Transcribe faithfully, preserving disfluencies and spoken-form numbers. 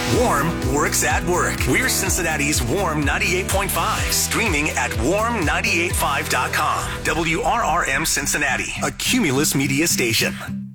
Warm works at work. We're Cincinnati's Warm ninety-eight point five. Streaming at warm nine eight five dot com. W R R M Cincinnati, a Cumulus media station.